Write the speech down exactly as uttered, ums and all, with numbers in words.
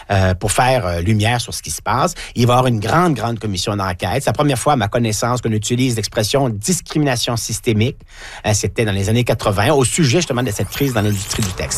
euh, pour faire euh, lumière sur ce qui se passe. Il va y avoir une grande, grande commission d'enquête. C'est la première fois, à ma connaissance, qu'on utilise l'expression discrimination systémique. Euh, c'était dans les années quatre-vingts, au sujet justement de cette crise dans l'industrie du textile.